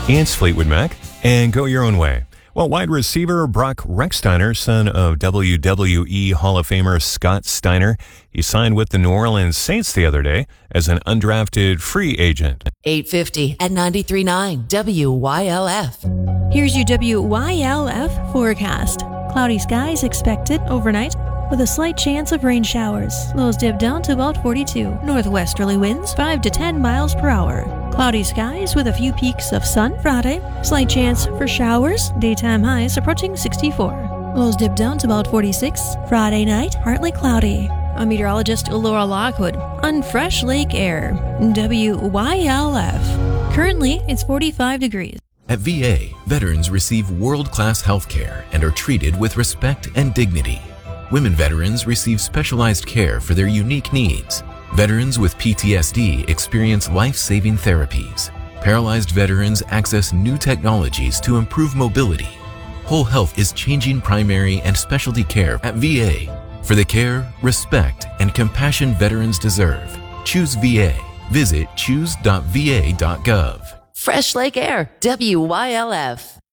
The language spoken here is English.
It's Fleetwood Mac, and go your own way. Well, wide receiver Brock Rechsteiner, son of WWE Hall of Famer Scott Steiner, he signed with the New Orleans Saints the other day as an undrafted free agent. 850 at 93.9 WYLF. Here's your WYLF forecast. Cloudy skies expected overnight with a slight chance of rain showers. Lows dip down to about 42. Northwesterly winds 5 to 10 miles per hour. Cloudy skies with a few peaks of sun Friday. Slight chance for showers. Daytime highs approaching 64. Lows dip down to about 46. Friday night, partly cloudy. I'm meteorologist Laura Lockwood on Fresh Lake Air, WYLF. Currently, it's 45 degrees. At VA, veterans receive world-class health care and are treated with respect and dignity. Women veterans receive specialized care for their unique needs. Veterans with PTSD experience life-saving therapies. Paralyzed veterans access new technologies to improve mobility. Whole Health is changing primary and specialty care at VA for the care, respect, and compassion veterans deserve. Choose VA. Visit choose.va.gov. Fresh Lake Air, WYLF.